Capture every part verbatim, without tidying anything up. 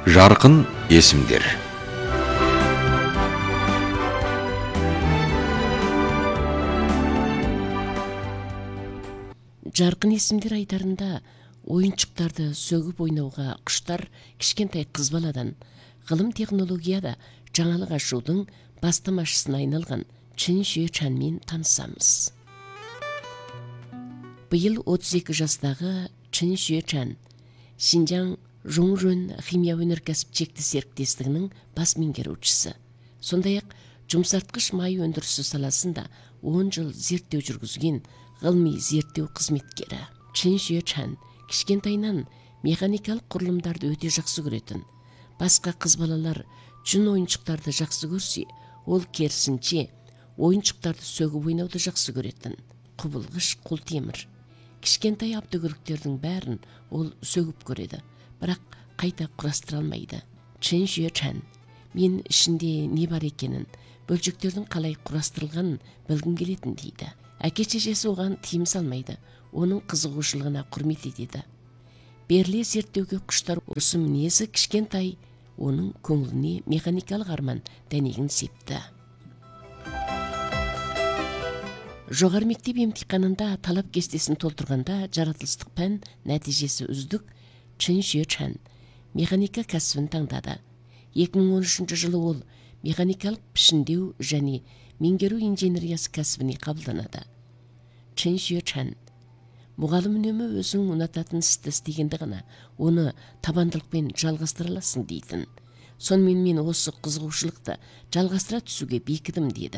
Жарқын есімдер. Жарқын есімдер айтарында ойыншықтарды сөгіп ойнауға құштар кішкентай қыз баладан ғылым технологияда жаңалық ашудың бастамашысына айналған Чин Шуэ-чанмен танысамыз. Биыл отыз екі жастағы Чин Шуэ-чан Шинжаң Жоңжөн химия өнеркәсіп шекті серіктестігінің бас меңгерушісі. Сондай-ақ жұмсартқыш май өндірісі саласында он жыл зерттеу жүргізген ғылыми зерттеу қызметкері. Чин Шуэ-чан кішкентайынан механикалық құрылымдарды өте жақсы көретін. Басқа қыз балалар жүн ойыншықтарды жақсы көрсе, ол керісінше ойыншықтарды сөгіп ойнауды жақсы көретін. Құбылғыш құлтемір. Кішкентай автокөліктердің бәрін ол сөгіп көреді, бірақ қайта құрастыра алмайды. Чин Шуэ-чан, мен ішінде не бар екенін, бөлшектердің қалай құрастырылғанын білгім келетін дейді. Әке-шешесі оған тыйым салмайды, оның қызығушылығына құрмет етеді. Беріле зерттеуге құштар осы мінезі кішкентай оның көңіліне механикалық арман дәнегін септі. Жоғары мектеп емтиханында талап кестесін толтырғанда жаратылыстық пән нәтижесі үздік Чин Шуэ-чан механика кәсібін таңдады. екі мың он үшінші жылы ол механикалық пішіндеу және меңгеру инженериясы кәсібіне қабылданады. Чин Шуэ-чан мұғалім үнемі өзің ұнататын істі істегенде ғана оны табандылықпен жалғастыра аласың дейтін. Сонымен мен осы қызығушылықты жалғастыра түсуге бекідім деді.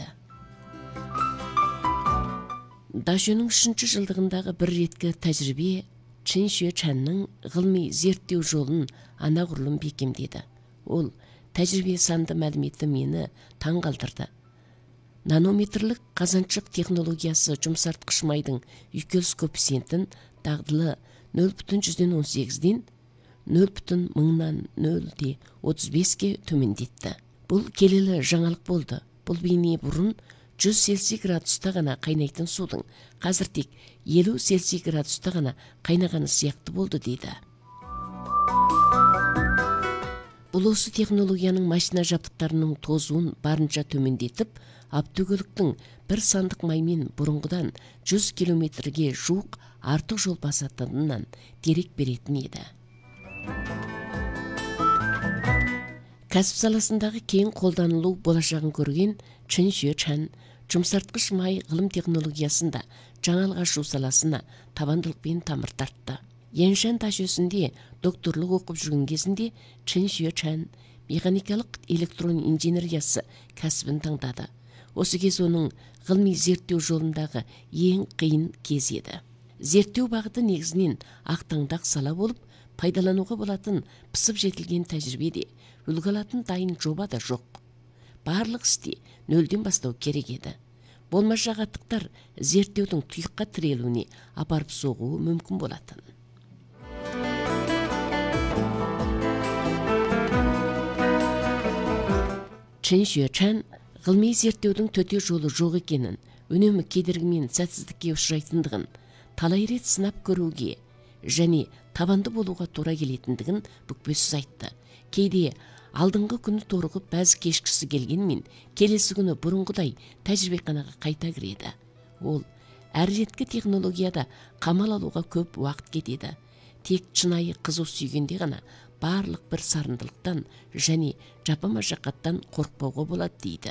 Дажөнің үшінші жылдығындағы бір реткі тәжірибе Чин Шуэ-чанның ғылыми зерттеу жолын анағұрлым бекемдеді. Ол тәжірибе санды мәліметі мені таң қалдырды. Нанометрлік қазаншық технологиясы жұмсартқыш майдың үйкеліс коэффициентін дағдылы нөл бүтін жүзден он сегізден нөл бүтін мыңнан нөл де отыз беске төмендетті. Бұл келелі жаңалық болды. Бұл бейне бұрын жүз Цельсий градуста ғана қайнайтын судың қазір тек елу Цельсий градуста ғана қайнағаны сияқты болды дейді. Бұл осы технологияның машина жабдықтарының тозуын барынша төмендетіп, автокөліктің бір сандық маймен бұрынғыдан жүз километрге жуық артық жол басатынынан дерек беретін еді. Кәсіп саласындағы кең қолданылу болашағын көрген Чин Шуэ-чан жұмсартқыш май ғылым технологиясында жаңалық ашу саласына табандылықпен тамыр тартты. Яншан ташөсінде докторлық оқып жүрген кезінде Чин Шуэ-чан механикалық электрон инженериясы кәсібін таңдады. Осы кез оның ғылыми зерттеу жолындағы ең қиын кез еді. Зерттеу бағыты негізінен ақтаңдақ сала болып, пайдалануға болатын пысып жетілген тәжірибеде үлгі алатын дайын жоба да жоқ. Барлық істе нөлден бастау керек еді. Болмашы ағаттықтар зерттеудің тұйыққа тірелуіне апарып соғуы мүмкін болатын. Чин Шуэ-чан ғылыми зерттеудің төте жолы жоқ екенін, үнемі кедергімен сәтсіздікке ұшырайтындығын, талай рет сынап көруге және табанды болуға тура келетіндігін бүкпесіз айтты. Кейде алдыңғы күні торығып бәзі кешкісі келгенмен, келесі күні бұрынғыдай тәжірибеханаға қайта кіреді. Ол әр реткі технологияда қамал алуға көп уақыт кетеді. Тек шынайы қызу сүйгенде ғана барлық бір сарындылықтан және жапа машақаттан қорықпауға болады дейді.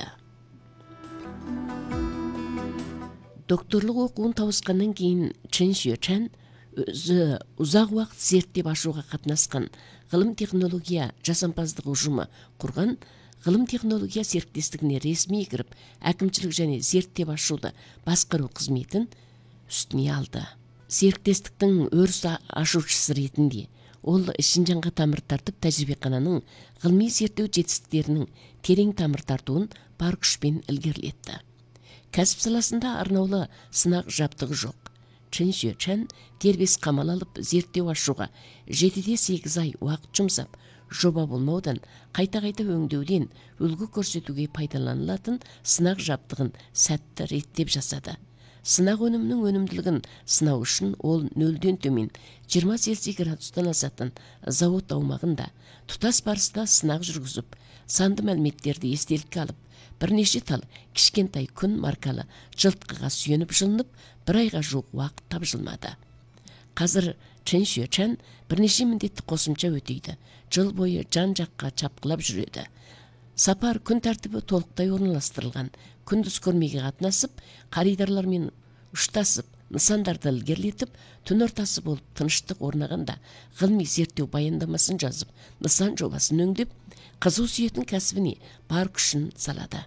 Докторлық оқуын тауысқаннан кейін Чин Шуэ-чан өзі ұзақ уақыт зерттеп ашуға қатынасқан ғылым технология жасампаздық ұжымы құрған ғылым технология серіктестігіне ресми кіріп, әкімшілік және зерттеп ашуды басқару қызметін үстіне алды. Серіктестіктің өріс ашушысы ретінде ол Шинжаңға тамыр тартып, тәжірибехананың ғылыми зерттеу жетістіктерінің терең тамыр тартуын бар күшпен ілгерілетті. Кәсіп саласында арнаулы сынақ жабдығы жоқ. Чин Шуэ-чан дербес қамал алып зерттеу ашуға жетіде сегіз ай уақыт жұмсап, жоба болмаудан қайта-қайта өңдеуден үлгі көрсетуге пайдаланылатын сынақ жабдығын сәтті реттеп жасады. Сынақ өнімінің өнімділігін сынау үшін ол нөлден төмен жиырма цельсий градустан асатын зауыт аумағында тұтас барыста сынақ жүргізіп, санды мәліметтерді естелікке алып, бірнеше тал кішкентай күн маркалы жылтқыға сүйеніп жылынып, бір айға жуық уақыт тапжылмады. Қазір Чен Шуечан бірнеше міндетті қосымша өтейді. Жыл бойы жан-жаққа чапқылап жүреді. Сапар күн тәртібі толықтай орналастырылған. Күндіз көрмеге қатынасып, қаридарлармен ұштасып, нысандарды ілгерілетіп, түн ортасы болып тыныштық орнағанда ғылыми зерттеу баяндамасын жазып, нысан жобасын өңдеп, қызу сүйетін кәсібіне бар күшін салады.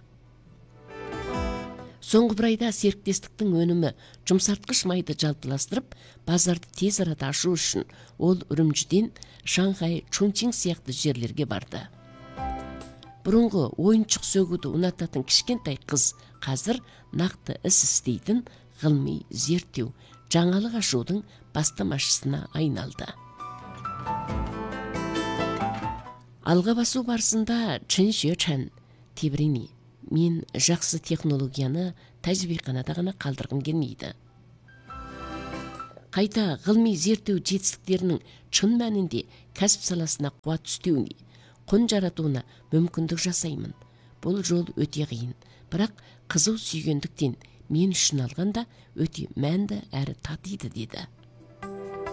Соңғы бір айда серіктестіктің өнімі жұмсартқыш майды жалпыластырып, базарды тез арада ашу үшін ол Үрімжіден Шанхай, Чунчинг сияқты жерлерге барды. Бұрынғы ойыншық сөгуді ұнататын кішкентай қыз қазір нақты іс істейтін ғылыми зерттеу, жаңалық ашудың бастамашысына айналды. Алға басу барысында Чен Шуечан тебірене: мен жақсы технологияны тәжірибеханада ғана қалдырғым келмейді. Қайта ғылыми зерттеу жетістіктерінің шын мәнінде кәсіп саласына қуат түстеуіне, құн жаратуына мүмкіндік жасаймын. Бұл жол өте қиын, бірақ қызу сүйгендіктен мен үшін алғанда өте мәнді әрі татиды деді.